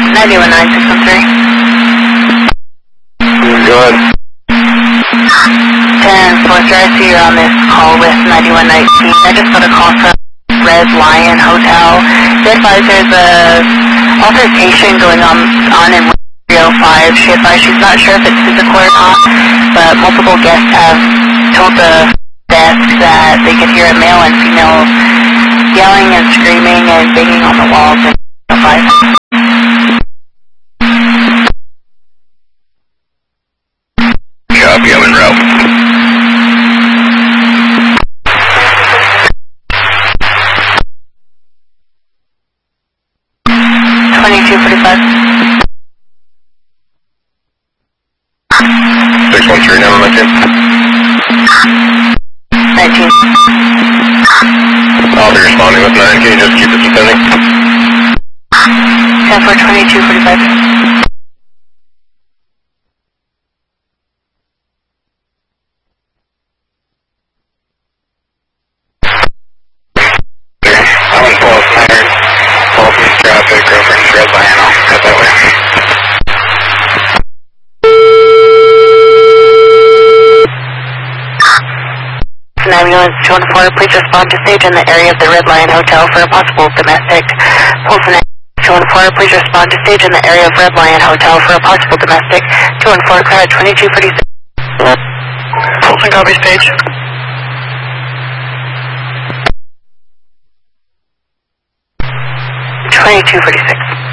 919-613. Go ahead. 10-4, I see you're on this call with 9119. I just got a call from Red Lion Hotel. They advise there's a altercation going on in 305. She advised she's not sure if it's physical or not, but multiple guests have told the desk that they could hear a male and female yelling and screaming and banging on the walls in 305. Copy, I'm en route. Number 19. 19. I'll be responding with 9. Can you just keep this pending? 10-4, 2245. I'm in Falls Center. Falls traffic, reference Red Lion. I'll cut that way. 911-214, please respond to stage in the area of the Red Lion Hotel for a possible domestic. Pulse 214, please respond to stage in the area of Red Lion Hotel for a possible domestic. 214, clear at 2246. Pulse and copy stage. 2246.